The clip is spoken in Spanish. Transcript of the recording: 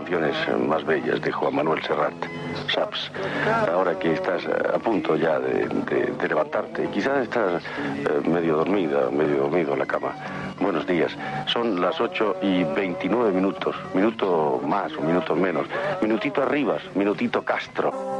canciones más bellas de Juan Manuel Serrat. Saps, ahora que estás a punto ya de levantarte, quizás estás medio dormido en la cama. Buenos días, son las 8:29 minutos, minuto más o minuto menos, minutito Arribas, minutito Castro.